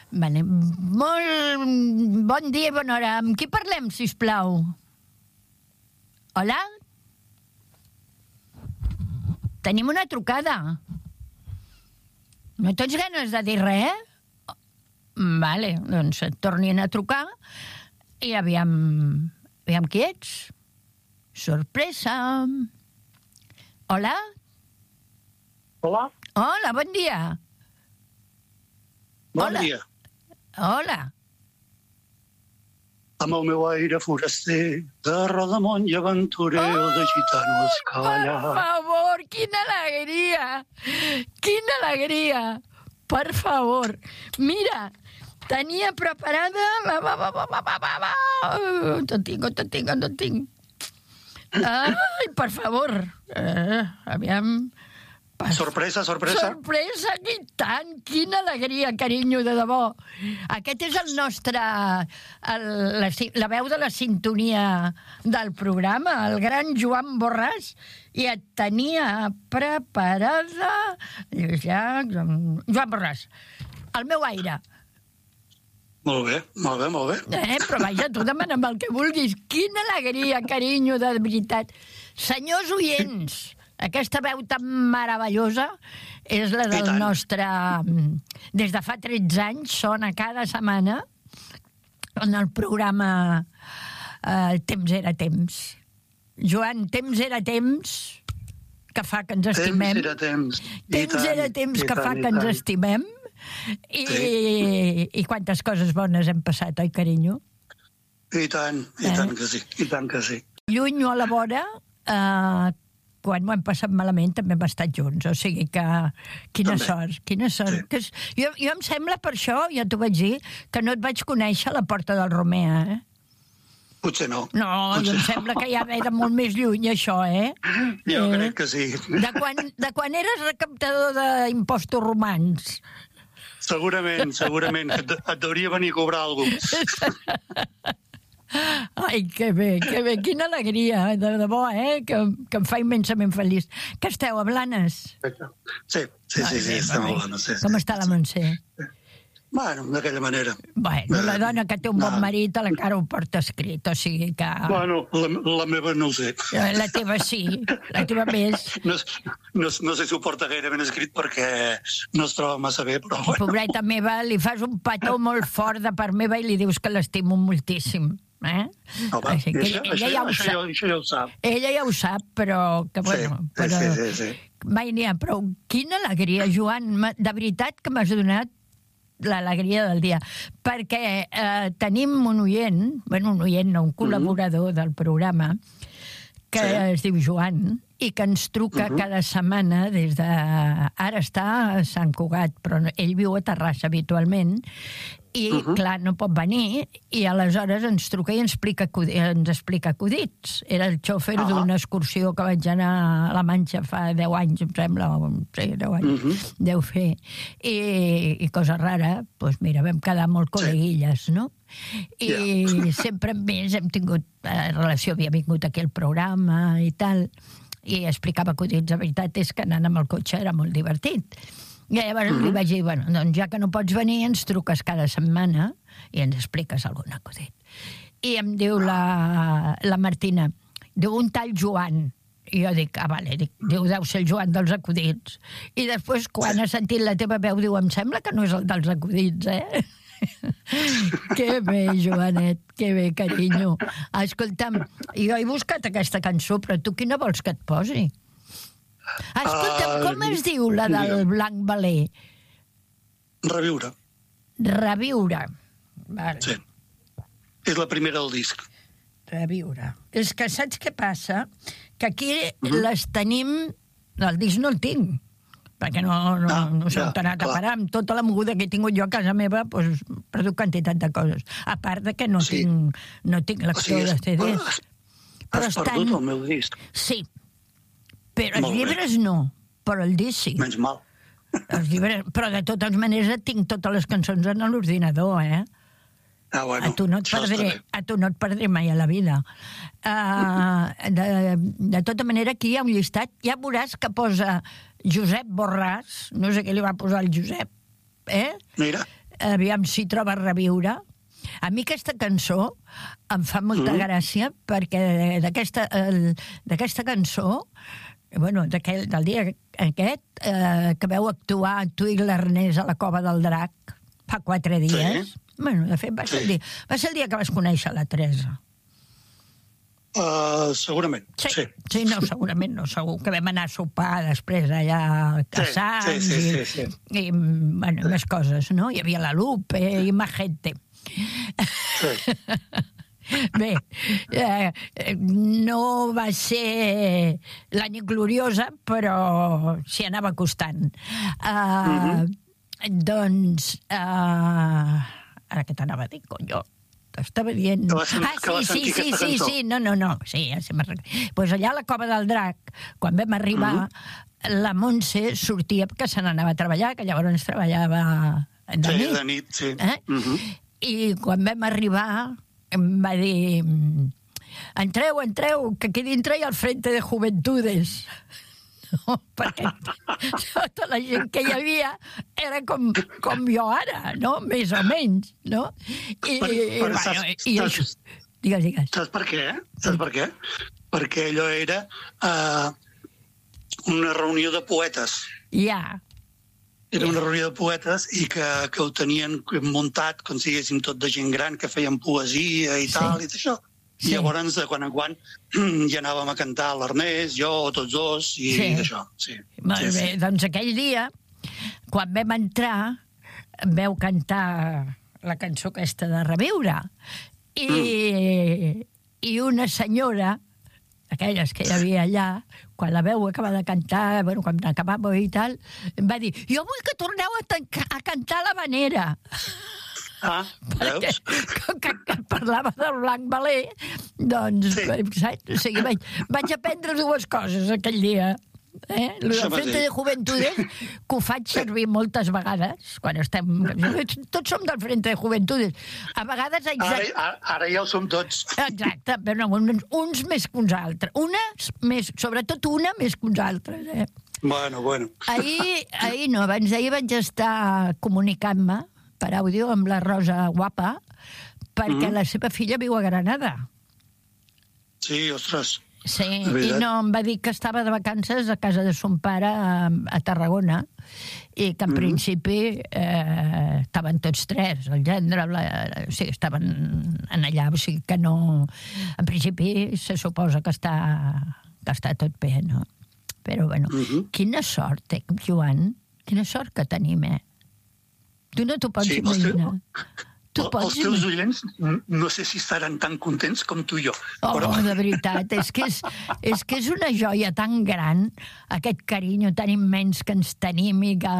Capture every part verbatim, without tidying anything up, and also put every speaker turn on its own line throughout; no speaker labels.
Vale. Molt bon dia i bona hora. Amb qui parlem, sisplau? Hola? Tenim una trucada. No tens ganes de dir res? Vale, doncs et tornin a trucar i aviam, aviam qui ets. Sorpresa. Hola?
Hola?
Hola, bon dia.
Bon
Hola.
dia.
Hola.
Amb el meu aire foraster de rodamont i aventurero oh, de gitano escallar.
Per favor, quina alegria! Quina alegria! Per favor. Mira, tenia preparada... Va, va, va, va, va, va, va. Tot tinc, tot tinc, tot tinc. Ai, per favor. Eh, aviam...
Pas. Sorpresa, sorpresa.
Sorpresa, i tant! Quina alegria, carinyo, de debò. Aquest és el nostre... El, la, la veu de la sintonia del programa, el gran Joan Borràs, i et tenia preparada... Ja, Joan Borràs, el meu aire.
Molt bé, molt bé, molt bé.
Eh, però vaja, tu demana'm el que vulguis. Quina alegria, carinyo, de veritat. Senyors oients... Aquesta veu tan meravellosa és la del nostre... Des de fa tretze anys sona cada setmana en el programa eh, Temps era temps. Joan, temps era temps que fa que ens estimem.
Temps era temps.
Temps era temps que fa que ens estimem. I, i quantes coses bones hem passat, oi, carinyo?
I tant, i tant que sí, i tant que sí.
Lluny o a la vora... Eh, quan ho hem passat malament també hem estat junts, o sigui que quina també. sort, quina sort. Sí. Que és, jo, jo em sembla per això, ja t'ho vaig dir, que no et vaig conèixer a la Porta del Romea, eh?
Potser no.
No,
Potser
jo em
no.
sembla que ja ve de molt més lluny, això, eh?
Jo
eh?
crec que sí.
De quan, de quan eres recaptador d'impostos romans.
Segurament, segurament, que et, et deuria venir a cobrar alguna cosa.
Ai, que bé, que bé, quina alegria, de debò, eh, que, que em fa immensament feliç. Que esteu, a Blanes?
Sí, sí, sí, sí, estem a Blanes, sí.
Com està la Montse?
Bueno, d'aquella manera.
Bueno, la dona que té un bon marit a la cara ho porta escrit, o sigui que...
Bueno, la, la meva no ho sé.
La teva sí, la teva més.
No, no, no sé si ho porta gaire ben escrit perquè no es troba massa bé, però bueno.
Pobreta meva, li fas un petó molt fort de part meva i li dius que l'estimo moltíssim. Eh?
Oh, va, això, ella, això, ja això, ja, això ja ho sap.
Ella ja ho sap, però... Que, bueno,
sí,
però
sí, sí, sí.
Mai n'hi ha prou. Quina alegria, Joan. De veritat que m'has donat l'alegria del dia. Perquè eh, tenim un oient, bueno, un oient, no, un col·laborador mm-hmm. del programa, que sí. es diu Joan, i que ens truca uh-huh. cada setmana des de... Ara està a Sant Cugat, però ell viu a Terrassa habitualment, i, uh-huh. clar, no pot venir, i aleshores ens truca i ens explica, ens explica acudits. Era el xòfer uh-huh. d'una excursió que vaig anar a la Manxa fa deu anys, em sembla, o sí, deu anys, uh-huh. deu fer. I, i cosa rara, doncs mira, vam quedar molt col·leguilles, no? I yeah. sempre més hem tingut eh, relació, havia vingut aquí al programa i tal, i explicava acudits. La veritat és que anant amb el cotxe era molt divertit. I llavors mm-hmm. li vaig dir, bueno, doncs ja que no pots venir, ens truques cada setmana i ens expliques algun acudit. I em diu la, la Martina, diu un tal Joan. I jo dic, ah, vale, dic, diu, deu ser el Joan dels acudits. I després, quan ha sentit la teva veu, diu, em sembla que no és el dels acudits, eh? Que bé, Joanet, que bé, carinyo. Escolta'm, jo he buscat aquesta cançó, però tu quina vols que et posi? Escolta'm, uh, com es diu la del Blanc Valer?
Reviure.
Reviure. Vale.
Sí. És la primera del disc.
Reviure. És que saps què passa? Que aquí
uh-huh.
les tenim... El disc no el tinc, perquè no, no, ah, no s'ha ja, anat a parar. Amb tota la moguda que he tingut jo a casa meva, doncs, perdo quantitat de coses. A part de que no
sí.
tinc, no tinc lector o sigui, de C Ds.
Has, has estan... perdut el meu disc?
Sí, però els llibres no, però el disc sí.
Menys mal.
Els llibres... Però de totes maneres tinc totes les cançons en l'ordinador, eh?
Ah, bueno,
a, tu no et perdré, a tu no et perdré mai a la vida. Uh, de, de tota manera, aquí hi ha un llistat. Ja veuràs que posa Josep Borràs, no sé què li va posar el Josep, eh?
Mira.
aviam si troba a reviure. A mi aquesta cançó em fa molta mm. gràcia perquè d'aquesta, el, d'aquesta cançó, bueno, d'aquell, del dia aquest, eh, que veu actuar tu i l'Ernest a la Cova del Drac fa quatre dies. Sí. Bueno, de fet, va ser, sí. el dia, va ser el dia que vas conèixer la Teresa.
Uh, segurament, sí. sí.
Sí, no, segurament no, segur que vam anar a sopar després allà a Sants
sí, sí, sí, sí, sí.
i, i bueno, sí. més coses, no? Hi havia la Lupe i más gente. Sí. Bé, eh, no va ser la nit gloriosa, però s'hi anava costant. Uh, mm-hmm. Doncs, uh, ara què t'anava a dir, conyo? Estava dient...
Sent,
ah, sí, sí, sí, sí, sí, no, no, no, sí, ja sé. Pues allà a la Cova del Drac, quan vam arribar, mm-hmm. la Montse sortia que se n'anava a treballar, que llavors treballava de
sí,
nit.
de nit, sí.
Eh? Mm-hmm. I quan vam arribar em va dir entreu, entreu, que aquí dintre hi ha el Frente de Juventudes. No, perquè tota la gent que hi havia era com, com jo ara, no? Més o menys, no? I, per, per, bueno, saps, i això... Digues, digues.
Saps per què? Saps per què? Perquè allò era uh, una reunió de poetes.
Ja.
Era una reunió de poetes i que, que ho tenien muntat, com si diguéssim, tot de gent gran que feien poesia i tal, sí. i d'això. Sí. I llavors, de quan en quan, ja anàvem a cantar l'Ernest, jo, tots dos, i sí. això. Sí.
Molt
sí,
bé,
sí.
Doncs aquell dia, quan vam entrar, veu cantar la cançó aquesta de Reviure. I, mm. i una senyora, aquelles que hi havia allà, quan la veu acabar de cantar, bueno, quan acabava i tal, em va dir, jo vull que torneu a, a cantar l'Havanera.
Ah, veus?
Com que, que parlava del Blanc Valer, doncs, sí. saps? O sigui, vaig, vaig aprendre dues coses aquell dia. Eh? El Frente de Juventudes, que ho faig servir moltes vegades, quan estem... Tots som del Frente de Juventudes. A vegades... Exact...
Ara, ara ja ho som tots.
Exacte, però no, uns, uns més que uns altres. Unes més, sobretot una més que uns altres, eh?
Bueno, bueno.
Ahir, ahir no, abans d'ahir vaig estar comunicant-me per àudio amb la Rosa Guapa, perquè mm-hmm. la seva filla viu a Granada.
Sí, ostres.
Sí, i no, em va dir que estava de vacances a casa de son pare a, a Tarragona i que en mm-hmm. principi eh, estaven tots tres, el gendre, la, o sigui, estaven en allà, o sigui que no... En principi se suposa que està, que està tot bé, no? Però, bueno, mm-hmm. quina sort, eh, Joan? Quina sort que tenim, eh? Tu no t'ho pots sí, imaginar. Tu
els,
pots
els teus
imaginar?
oients no sé si estaran tan contents com tu i jo.
Oh, però... de veritat, és que és, és que és una joia tan gran, aquest carinyo tan immens que ens tenim i que,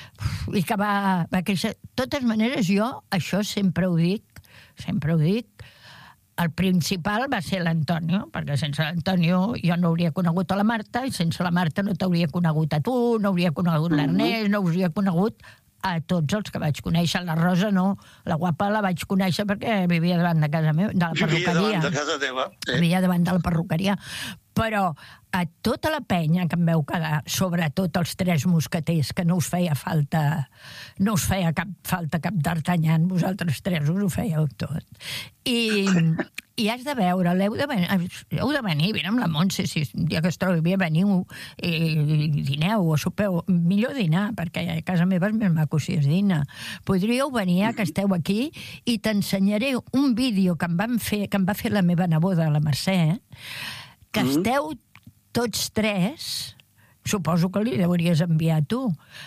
i que va, va créixer. De totes maneres, jo això sempre ho dic, sempre ho dic, el principal va ser l'Antonio, perquè sense l'Antonio jo no hauria conegut a la Marta, i sense la Marta no t'hauria conegut a tu, no hauria conegut l'Ernest, no hauria conegut a tots els que vaig conèixer. La Rosa no, la Guapa la vaig conèixer perquè vivia davant de casa meva, de la perruqueria.
Vivia davant de casa teva. Sí.
Vivia davant de la perruqueria. Però a tota la penya que em veu quedar, sobretot els tres mosqueters, que no us feia falta, no us feia cap falta cap d'Artanyán, vosaltres tres us ho fèieu tot. I, i has de veure, l'heu de venir, heu de venir, vine amb la Montse, si un dia que es trobi bé, veniu i, i dineu o sopeu. Millor dinar, perquè a casa meva és més maco si es dina. Podríeu venir, que esteu aquí, i t'ensenyaré un vídeo que em, van fer, que em va fer la meva neboda, la Mercè, que mm. esteu tots tres, suposo que li hauries enviar tu,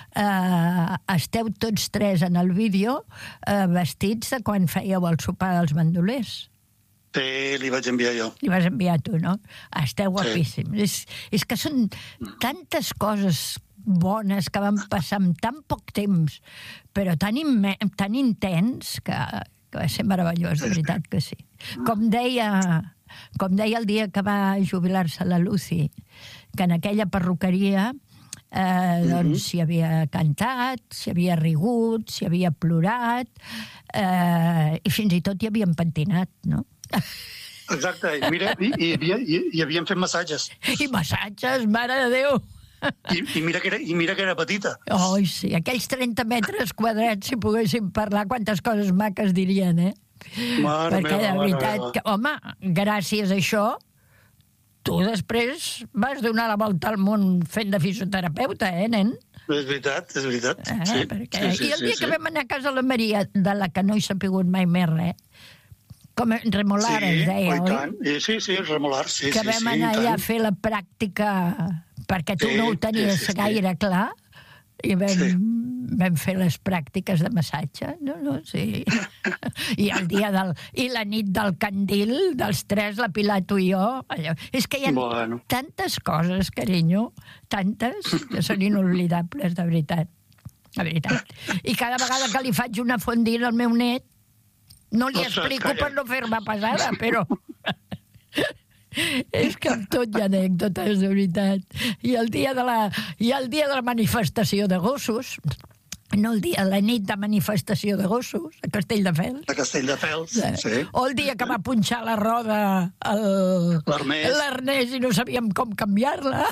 uh, esteu tots tres en el vídeo uh, vestits de quan fèieu el sopar dels bandolers.
Sí, li vaig enviar jo.
Li vas enviar tu, no? Esteu guapíssims. Sí. És, és que són tantes coses bones que van passar en tan poc temps, però tan, imme, tan intens que, que va ser meravellós, de veritat que sí. Com deia... Com deia el dia que va jubilar-se la Lucy, que en aquella perruqueria eh, doncs s'hi havia cantat, s'hi havia rigut, s'hi havia plorat, eh, i fins i tot hi havien pentinat, no?
Exacte, mira, i, i, i, i havien fet massatges.
I massatges, mare de Déu!
I, i, mira que era, I mira que era petita.
Oh, sí, aquells trenta metres quadrats, si poguéssim parlar, quantes coses maques dirien, eh?
Mare
Perquè,
meva,
de veritat,
mare
que, home, gràcies a això, tu després vas donar la volta al món fent de fisioterapeuta, eh, nen?
És veritat, és veritat.
Eh,
sí,
perquè...
sí, sí,
I el dia
sí,
que
sí.
vam anar a casa de la Maria, de la que no he sapigut mai més res, com remolar
sí,
es deia,
oi?
oi?
Tant. Sí, sí, remolar, sí,
Que
sí,
vam
sí,
anar
i
allà a
tant.
fer la pràctica, perquè tu
Sí,
no ho tenies
sí, sí, sí.
gaire clar, i vam,
Sí.
vam fer les pràctiques de massatge, no, no, sí. I el dia del... I la nit del candil, dels tres, la Pilar, tu i jo, allò. És que hi ha
Bueno.
tantes coses, carinyo, tantes, que són inolvidables, de veritat. De veritat. I cada vegada que li faig una fondina al meu net, no li
Ostres,
explico
calla.
per no fer-me pesada, però... És que amb tot hi ha anècdotes, de veritat. I el dia de la, i el dia de la manifestació de gossos, no el dia, la nit de manifestació de gossos, a Castelldefels,
A Castelldefels, sí.
o el dia que va punxar la roda el-
L'Ernest.
l'Ernest i no sabíem com canviar-la.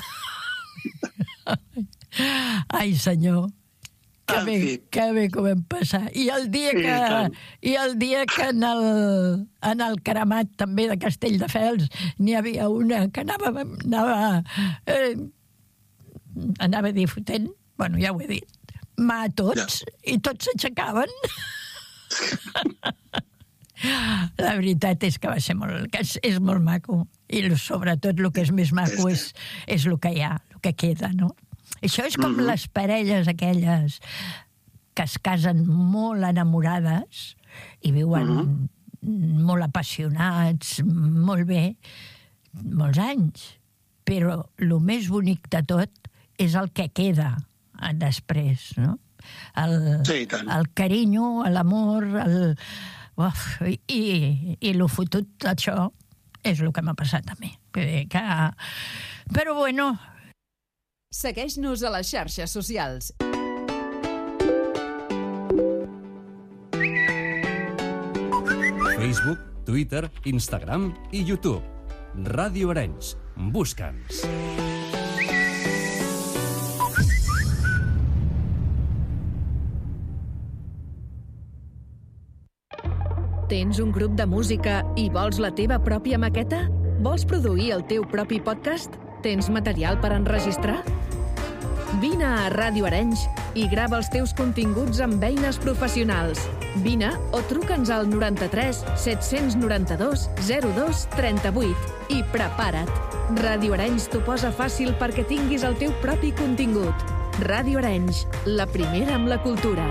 Ai, senyor. Que
En
bé,
fi.
que bé que ho vam passar. I el dia
I
que,
tant.
i el dia que en el, en el Caramat, també de Castelldefels, n'hi havia una que anava, anava, eh, anava difotent, bueno, ja ho he dit, mà a tots, ja. I tots s'aixecaven. La veritat és que va ser molt, que és, és molt maco. I sobretot el que és més maco és, és el que hi ha, el que queda, no? Això és com mm-hmm. les parelles aquelles que es casen molt enamorades i viuen mm-hmm. molt apassionats, molt bé, molts anys. Però el més bonic de tot és el que queda després, no? El,
Sí, i tant.
el carinyo, l'amor, el... Uf, i, i, i el fotut d'això és el que m'ha passat a mi. Que... Però bueno...
Segueix-nos a les xarxes socials.
Facebook, Twitter, Instagram i YouTube. Ràdio Arenys. Busca'ns.
Tens un grup de música i vols la teva pròpia maqueta? Vols produir el teu propi podcast? Tens material per enregistrar? Vine a Ràdio Arenys i grava els teus continguts amb eines professionals. Vine o truca'ns al noranta-tres set-cents noranta-dos zero dos trenta-vuit i prepara't. Ràdio Arenys t'ho posa fàcil perquè tinguis el teu propi contingut. Ràdio Arenys, la primera amb la cultura.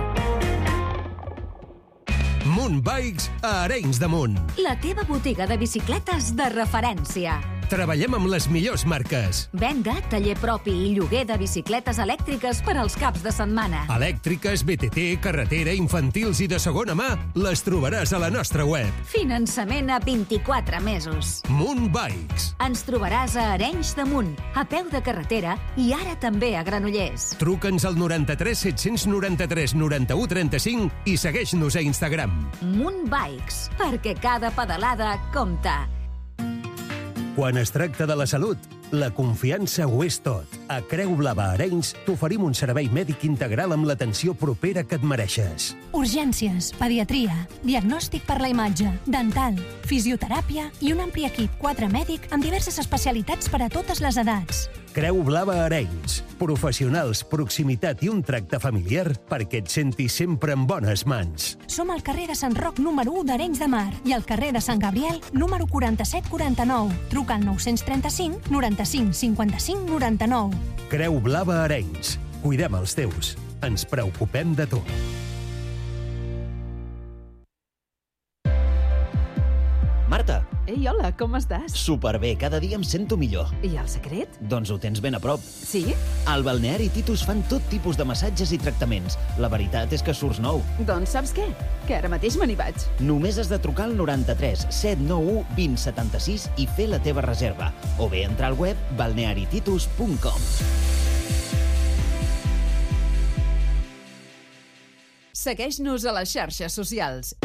Munt Bikes a Arenys de Munt.
La teva botiga de bicicletes de referència.
Treballem amb les millors marques.
Venda, taller propi i lloguer de bicicletes elèctriques per als caps de setmana.
Elèctriques, B T T, carretera, infantils i de segona mà les trobaràs a la nostra web.
Finançament a vint-i-quatre mesos.
Munt Bikes.
Ens trobaràs a Arenys de Munt, a peu de carretera i ara també a Granollers.
Truca'ns al noranta-tres set-cents noranta-tres noranta-u trenta-cinc i segueix-nos a Instagram.
Munt Bikes, perquè cada pedalada compta.
Quan es tracta de la salut, la confiança ho és tot. A Creu Blava Arenys t'oferim un servei mèdic integral amb l'atenció propera que et mereixes.
Urgències, pediatria, diagnòstic per la imatge, dental, fisioteràpia i un ampli equip quadre mèdic amb diverses especialitats per a totes les edats.
Creu Blava Arenys. Professionals, proximitat i un tracte familiar perquè et sentis sempre en bones mans.
Som al carrer de Sant Roc número u d'Arenys de Mar i al carrer de Sant Gabriel número quaranta-set quaranta-nou. Truca al nou trenta-cinc noranta-cinc cinquanta-cinc noranta-nou.
Creu Blava Arenys. Cuidem els teus. Ens preocupem de tu.
Marta!
Ei, hola, com estàs?
Superbé, cada dia em sento millor.
I el secret?
Doncs ho tens ben a prop.
Sí?
Al balneari Titus fan tot tipus de massatges i tractaments. La veritat és que surts nou.
Doncs saps què? Que ara mateix me n'hi vaig.
Només has de trucar al noranta-tres set nou u vint setanta-sis i fer la teva reserva. O bé entrar al web balneari titus punt com.
Segueix-nos a les xarxes socials.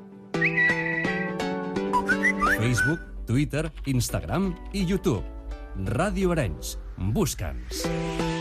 Facebook, Twitter, Instagram i YouTube. Ràdio Arenys. Busca'ns.